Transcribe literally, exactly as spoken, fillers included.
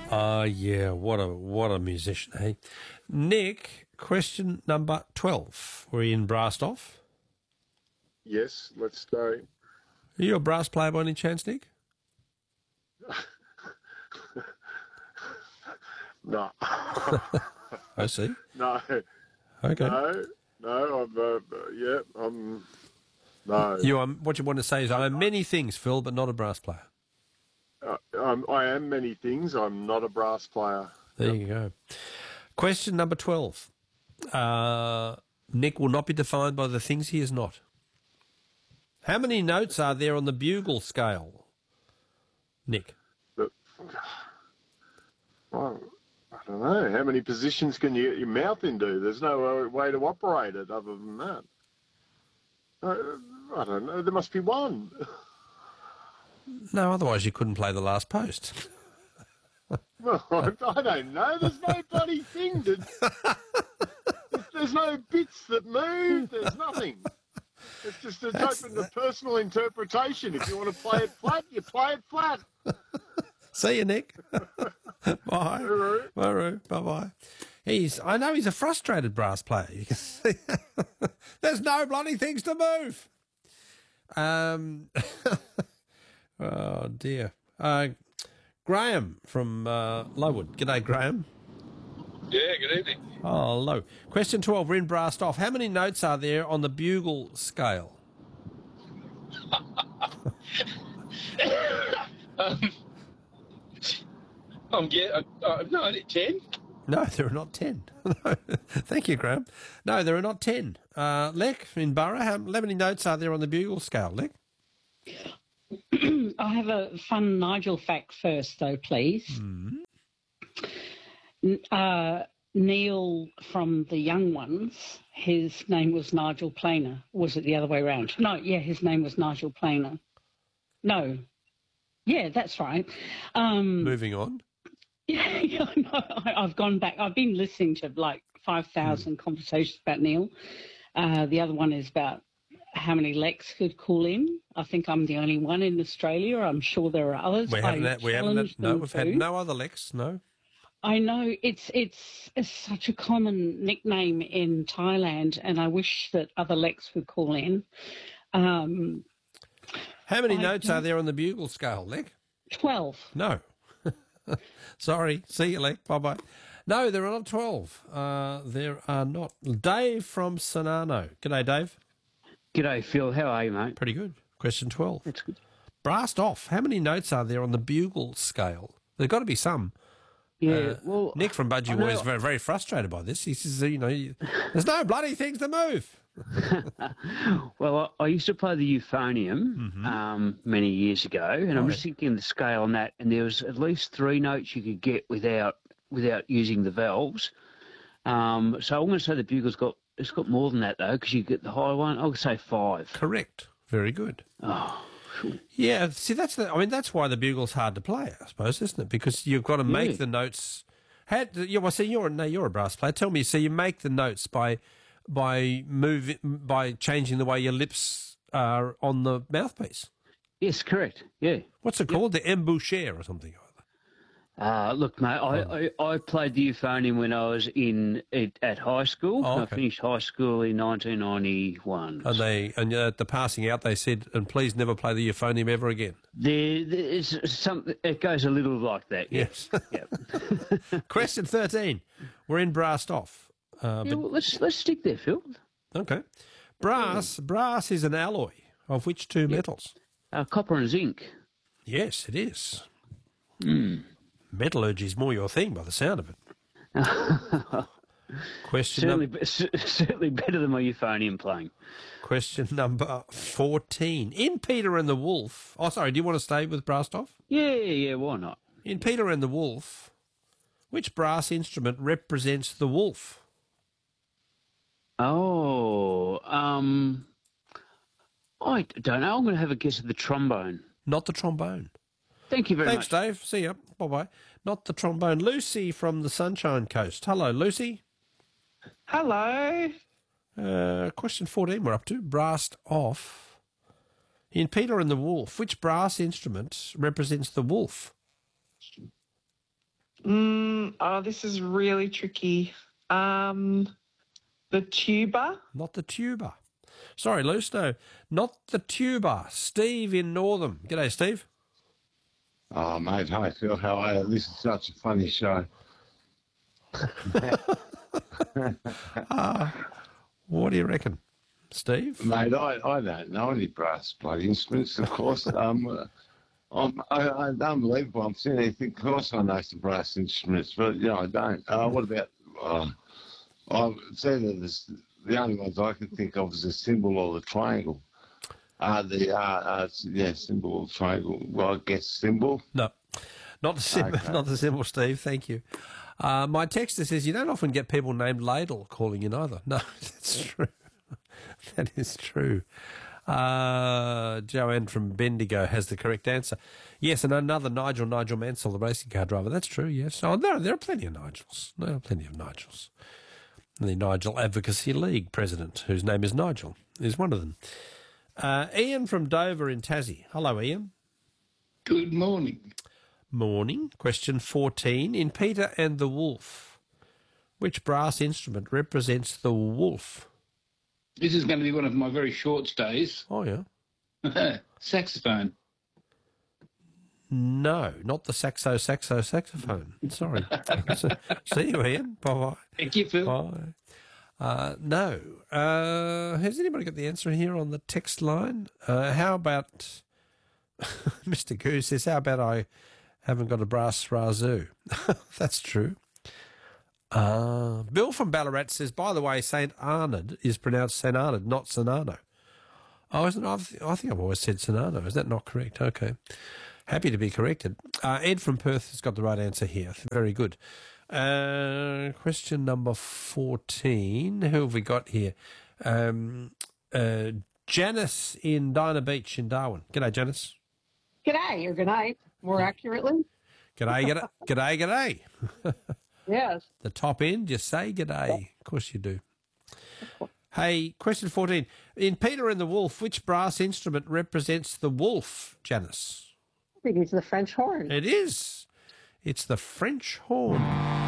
Ah, uh, yeah, what a what a musician, hey? Nick, question number twelve. We're in Brassed Off. Yes, let's go. Are you a brass player by any chance, Nick? No. I see. No. Okay. No, no, I'm, uh, yeah, I'm, no. You are, what you want to say is, I'm many things, Phil, but not a brass player. Uh, I'm, I am many things. I'm not a brass player. There Yep. you go. Question number twelve. Uh, Nick will not be defined by the things he is not. How many notes are there on the bugle scale, Nick? But, well, I don't know. How many positions can you get your mouth into? There's no way to operate it other than that. Uh, I don't know. There must be one. No, otherwise you couldn't play the last post. Well, I don't know. There's no bloody thing. To, there's no bits that move. There's nothing. It's just it's That's open to personal interpretation. If you want to play it flat, you play it flat. See you, Nick. Bye. Hooroo. Hooroo. Bye-bye. He's, I know he's a frustrated brass player. You can see. There's no bloody things to move. Um. Oh, dear. Uh, Graham from uh, Lowood. G'day, Graham. Yeah, good evening. Oh, hello. Question twelve, we're in Brassed Off. How many notes are there on the bugle scale? um, I'm get, uh, uh, no, ten? No, there are not ten. No. Thank you, Graham. No, there are not ten. Uh, Lek, in Borough, how, how many notes are there on the bugle scale, Lek? I have a fun Nigel fact first, though, please. Mm. Uh, Neil from the Young Ones, his name was Nigel Planer. Was it the other way around? No, yeah, his name was Nigel Planer. No. Yeah, that's right. Um, Moving on. Yeah, yeah no, I, I've gone back. I've been listening to like five thousand mm. conversations about Neil. Uh, the other one is about how many Lex could call in. I think I'm the only one in Australia. I'm sure there are others. We haven't had, we haven't had, no, we've had no other Lex, no. I know it's, it's it's such a common nickname in Thailand, and I wish that other Lex would call in. Um, How many I notes are there on the bugle scale, Lek? Twelve. No. Sorry. See you, Lek. Bye-bye. No, there are not twelve. Uh, there are not. Dave from Sonano. G'day, Dave. G'day, Phil. How are you, mate? Pretty good. Question twelve. That's good. Brassed Off. How many notes are there on the bugle scale? There's got to be some. Yeah, uh, well... Nick from Budgie Boy is very, very frustrated by this. He says, you know, there's no bloody things to move. Well, I, I used to play the euphonium mm-hmm. um, many years ago, and oh, I'm just thinking of the scale on that, and there was at least three notes you could get without without using the valves. Um, so I'm going to say the bugle's got it's got more than that though, because you get the high one. I'll say five. Correct. Very good. Oh. Yeah, see, that's the. I mean, that's why the bugle's hard to play, I suppose, isn't it? Because you've got to make yeah. the notes. How, you, well, see, you're no, you're a brass player. Tell me, so you make the notes by by moving by changing the way your lips are on the mouthpiece. Yes, correct. Yeah. What's it yep. called? The embouchure or something. Uh, look, mate, I, I, I played the euphonium when I was in at, at high school. Oh, okay. I finished high school in nineteen ninety-one. And they and at the passing out, they said, "And please never play the euphonium ever again." There, there's some. It goes a little like that. Yes. Yep. Question thirteen. We're in Brassed Off. Uh, yeah, but, well, let's let's stick there, Phil. Okay. Brass. Brass is an alloy of which two yep. metals? Uh, copper and zinc. Yes, it is. Hmm. Metallurgy is more your thing, by the sound of it. Question certainly, num- be, certainly better than my euphonium playing. Question number fourteen. In Peter and the Wolf. Oh, sorry. Do you want to stay with Brassed Off? Yeah, yeah. Why not? In Peter and the Wolf, which brass instrument represents the wolf? Oh, um, I don't know. I'm going to have a guess at the trombone. Not the trombone. Thank you very Thanks, much. Dave. See ya. Bye-bye. Not the trombone. Lucy from the Sunshine Coast. Hello, Lucy. Hello. Uh, question fourteen we're up to. Brassed Off. In Peter and the Wolf, which brass instrument represents the wolf? Mm, oh, this is really tricky. Um, the tuba. Not the tuba. Sorry, Luce, no, not the tuba. Steve in Northam. G'day, Steve. Oh, mate, hi, Phil. How are you? This is such a funny show. uh, what do you reckon, Steve? Mate, I, I don't know any brass bloody instruments, of course. um, uh, I'm, I, I'm unbelievable. I'm sitting there thinking, of course I know some brass instruments, but, you know, I don't. Uh, what about... Uh, I'd say that this, the only ones I can think of is the cymbal or the triangle. Uh, the, uh, uh, yeah, cymbal or triangle. Well, I guess cymbal. No, not the symbol, Okay. not the symbol, Steve. Thank you. Uh, my texter says you don't often get people named Ladle calling in either. No, that's true. That is true. Uh, Joanne from Bendigo has the correct answer. Yes, and another Nigel, Nigel Mansell, the racing car driver. That's true, yes. Oh, no, there are plenty of Nigels. There are plenty of Nigels. The Nigel Advocacy League president, whose name is Nigel, is one of them. Uh, Ian from Dover in Tassie. Hello, Ian. Good morning. Morning. Question fourteen. In Peter and the Wolf, which brass instrument represents the wolf? This is going to be one of my very short stays. Oh, yeah. Saxophone. No, not the saxo, saxo, saxophone. Sorry. See you, Ian. Bye-bye. Thank you, Phil. Bye. Uh, no. Uh, has anybody got the answer here on the text line? Uh, how about... Mister Goose says, how about I haven't got a brass razoo? That's true. Uh, Bill from Ballarat says, by the way, Saint Arnaud is pronounced Saint Arnaud, not Sonano. Oh, isn't I think I've always said Sonano. Is that not correct? Okay. Happy to be corrected. Uh, Ed from Perth has got the right answer here. Very good. Uh, question number fourteen. Who have we got here? Um, uh, Janice in Dinah Beach in Darwin. G'day, Janice. G'day, or good night, more accurately. G'day, g'day, g'day, g'day. Yes. The top end, you say g'day. Of course you do. Hey, question fourteen. In Peter and the Wolf, which brass instrument represents the wolf, Janice? I think it's the French horn. It is. It's the French horn.